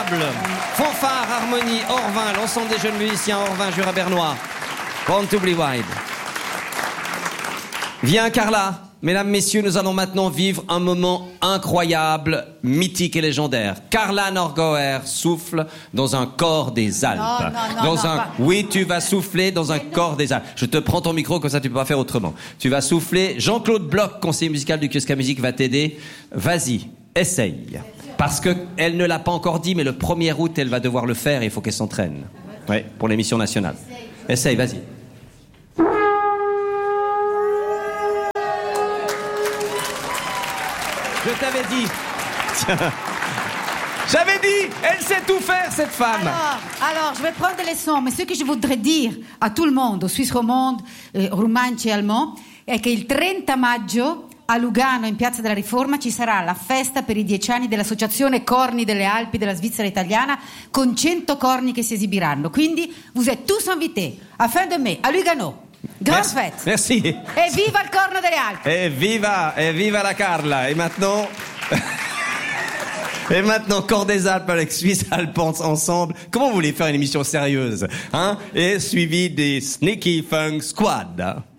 table. Fanfare, harmonie, Orvin, l'ensemble des jeunes musiciens, Orvin, Jura Bernois. Born to be wild. Viens Carla. Mesdames, messieurs, nous allons maintenant vivre un moment incroyable, mythique et légendaire. Carla Norgauer souffle dans un corps des Alpes. Oui, tu vas souffler dans un corps des Alpes. Je te prends ton micro, comme ça tu peux pas faire autrement. Tu vas souffler. Jean-Claude Bloch, conseiller musical du Kiosque à Musique, va t'aider. Vas-y, essaye. Parce que elle ne l'a pas encore dit, mais le 1er août, elle va devoir le faire et il faut qu'elle s'entraîne. Ouais, pour l'émission nationale. Essaye, vas-y. Je t'avais dit. J'avais dit. Elle sait tout faire, cette femme. Alors, je vais prendre des leçons, mais ce que je voudrais dire a tout le monde, aux Suisses romands, romanci e allemands, è che il 30 maggio a Lugano, in Piazza della Riforma, ci sarà la festa per i 10 anni dell'Associazione Corni delle Alpi della Svizzera italiana, con 100 corni che si esibiranno. Quindi, vous êtes tous invités, à fin de mai, à Lugano. Grande fête. Merci. Et viva il corno delle Alpi. Et viva la Carla. Et maintenant... Et maintenant, Corps des Alpes avec Suisse Alpes ensemble. Comment vous voulez faire une émission sérieuse, hein? Et suivi des Sneaky Funk Squad.